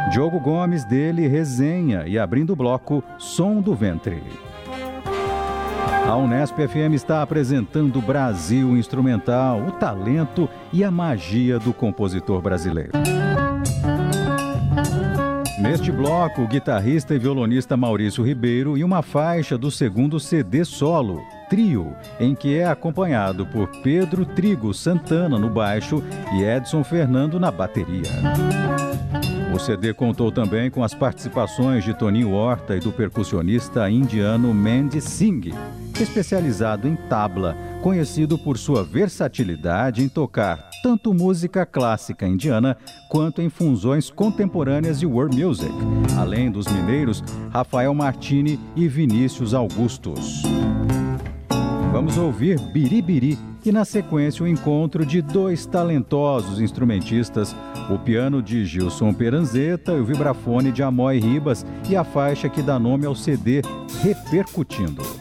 Diogo Gomes, dele, Resenha, e abrindo o bloco, Som do Ventre. A Unesp FM está apresentando Brasil Instrumental, o talento e a magia do compositor brasileiro. Neste bloco, o guitarrista e violonista Maurício Ribeiro e uma faixa do segundo CD solo, Trio, em que é acompanhado por Pedro Trigo Santana no baixo e Edson Fernando na bateria. O CD contou também com as participações de Toninho Horta e do percussionista indiano Mandy Singh, especializado em tabla, conhecido por sua versatilidade em tocar tanto música clássica indiana quanto em fusões contemporâneas de world music, além dos mineiros Rafael Martini e Vinícius Augustus. Vamos ouvir Biribiri e, na sequência, o encontro de dois talentosos instrumentistas, o piano de Gilson Peranzeta e o vibrafone de Amói Ribas, e a faixa que dá nome ao CD, Repercutindo.